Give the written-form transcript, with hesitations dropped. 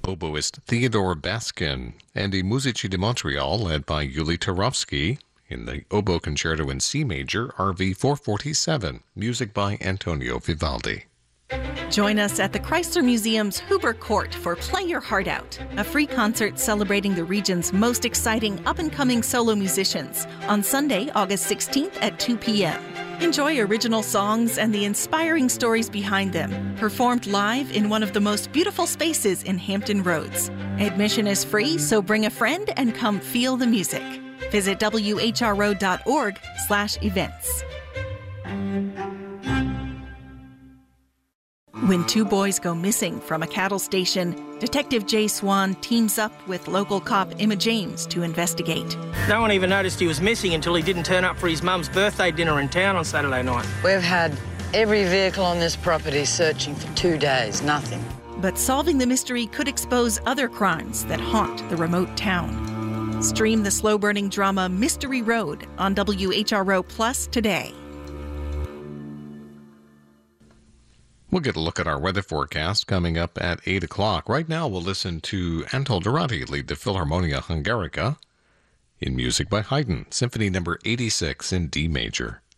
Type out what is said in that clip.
oboist Theodore Baskin, and the Musici di Montreal led by Yuli Turovsky in the Oboe Concerto in C Major, RV 447, music by Antonio Vivaldi. Join us at the Chrysler Museum's Huber Court for Play Your Heart Out, a free concert celebrating the region's most exciting up-and-coming solo musicians on Sunday, August 16th at 2 p.m. Enjoy original songs and the inspiring stories behind them, performed live in one of the most beautiful spaces in Hampton Roads. Admission is free, so bring a friend and come feel the music. Visit whro.org/events. When two boys go missing from a cattle station, Detective Jay Swan teams up with local cop Emma James to investigate. No one even noticed he was missing until he didn't turn up for his mum's birthday dinner in town on Saturday night. We've had every vehicle on this property searching for 2 days, nothing. But solving the mystery could expose other crimes that haunt the remote town. Stream the slow-burning drama Mystery Road on WHRO Plus today. We'll get a look at our weather forecast coming up at 8 o'clock. Right now, we'll listen to Antal Durati lead the Philharmonia Hungarica in music by Haydn, Symphony No. 86 in D major.